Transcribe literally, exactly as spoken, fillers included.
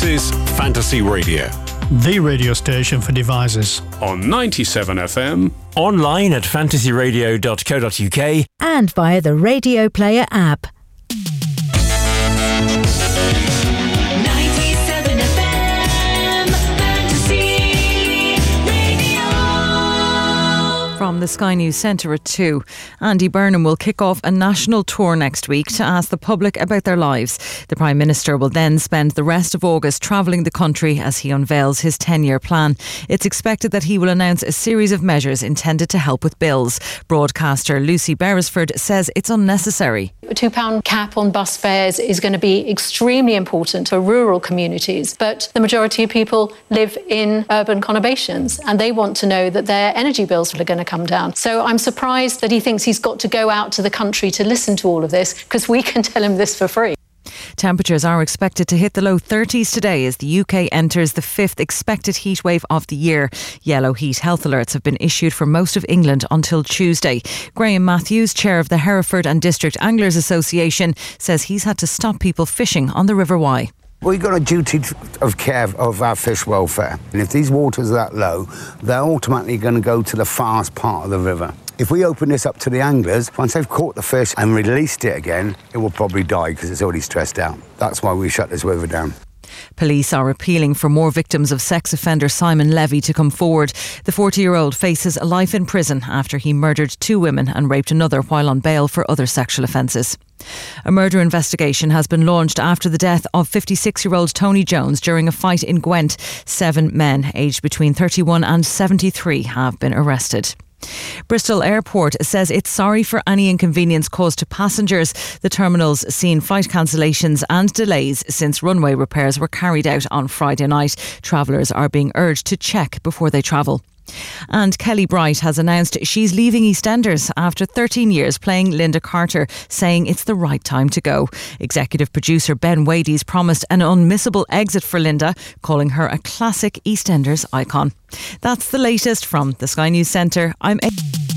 This is Fantasy Radio, the radio station for devices. On ninety-seven F M. Online at fantasy radio dot co dot U K. And via the Radio Player app. From the Sky News Centre at two. Andy Burnham will kick off a national tour next week to ask the public about their lives. The Prime Minister will then spend the rest of August travelling the country as he unveils his ten-year plan. It's expected that he will announce a series of measures intended to help with bills. Broadcaster Lucy Beresford says it's unnecessary. A two pound cap on bus fares is going to be extremely important for rural communities, but the majority of people live in urban conurbations and they want to know that their energy bills are going to come down. So I'm surprised that he thinks he's got to go out to the country to listen to all of this, because we can tell him this for free. Temperatures are expected to hit the low thirties today as the U K enters the fifth expected heat wave of the year. Yellow heat health alerts have been issued for most of England until Tuesday. Graham Matthews, chair of the Hereford and District Anglers Association, says he's had to stop people fishing on the River Wye. We've got a duty of care of our fish welfare. And if these waters are that low, they're automatically going to go to the fast part of the river. If we open this up to the anglers, once they've caught the fish and released it again, it will probably die because it's already stressed out. That's why we shut this river down. Police are appealing for more victims of sex offender Simon Levy to come forward. The forty-year-old faces a life in prison after he murdered two women and raped another while on bail for other sexual offences. A murder investigation has been launched after the death of fifty-six-year-old Tony Jones during a fight in Gwent. Seven men aged between thirty-one and seventy-three have been arrested. Bristol Airport says it's sorry for any inconvenience caused to passengers. The terminal's seen flight cancellations and delays since runway repairs were carried out on Friday night. Travellers are being urged to check before they travel. And Kelly Bright has announced she's leaving EastEnders after thirteen years playing Linda Carter, saying it's the right time to go. Executive producer Ben Wades promised an unmissable exit for Linda, calling her a classic EastEnders icon. That's the latest from the Sky News Centre. I'm...